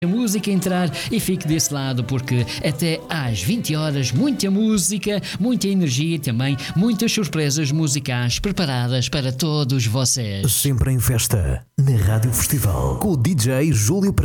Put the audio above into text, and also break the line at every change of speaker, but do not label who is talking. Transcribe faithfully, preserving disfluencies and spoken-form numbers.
a música entrar e fique desse lado, porque até às vinte horas muita música, muita energia e também muitas surpresas musicais preparadas para todos vocês.
Sempre em festa, na Rádio Festival, com o D J Júlio